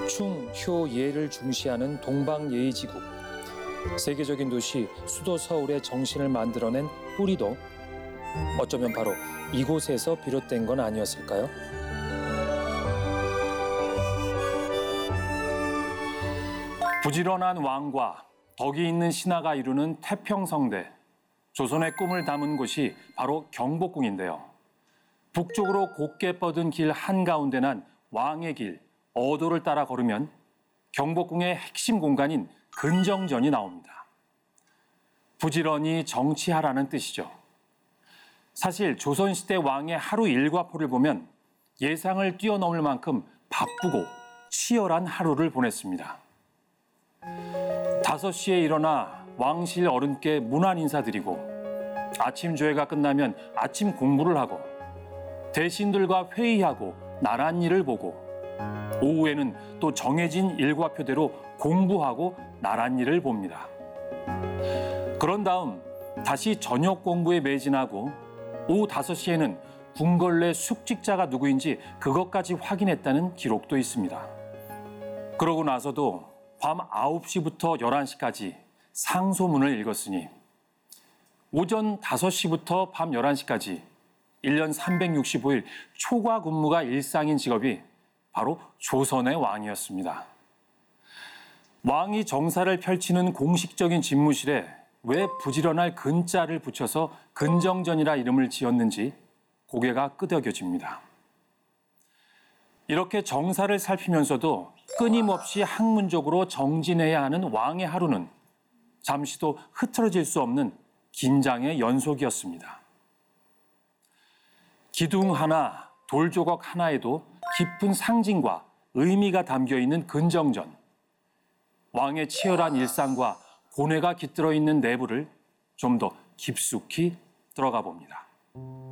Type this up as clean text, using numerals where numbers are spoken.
충, 효, 예를 중시하는 동방예의지국. 세계적인 도시 수도 서울의 정신을 만들어낸 뿌리도 어쩌면 바로 이곳에서 비롯된 건 아니었을까요? 부지런한 왕과 덕이 있는 신하가 이루는 태평성대. 조선의 꿈을 담은 곳이 바로 경복궁인데요. 북쪽으로 곧게 뻗은 길 한가운데 난 왕의 길, 어도를 따라 걸으면 경복궁의 핵심 공간인 근정전이 나옵니다. 부지런히 정치하라는 뜻이죠. 사실 조선시대 왕의 하루 일과표를 보면 예상을 뛰어넘을 만큼 바쁘고 치열한 하루를 보냈습니다. 5시에 일어나 왕실 어른께 문안 인사드리고 아침 조회가 끝나면 아침 공부를 하고 대신들과 회의하고 나란 일을 보고 오후에는 또 정해진 일과표대로 공부하고 나란 일을 봅니다. 그런 다음 다시 저녁 공부에 매진하고 오후 5시에는 궁궐내 숙직자가 누구인지 그것까지 확인했다는 기록도 있습니다. 그러고 나서도 밤 9시부터 11시까지 상소문을 읽었으니 오전 5시부터 밤 11시까지 1년 365일 초과 근무가 일상인 직업이 바로 조선의 왕이었습니다. 왕이 정사를 펼치는 공식적인 집무실에 왜 부지런할 근자를 붙여서 근정전이라 이름을 지었는지 고개가 끄덕여집니다. 이렇게 정사를 살피면서도 끊임없이 학문적으로 정진해야 하는 왕의 하루는 잠시도 흐트러질 수 없는 긴장의 연속이었습니다. 기둥 하나, 돌조각 하나에도 깊은 상징과 의미가 담겨있는 근정전. 왕의 치열한 일상과 고뇌가 깃들어 있는 내부를 좀 더 깊숙이 들어가 봅니다.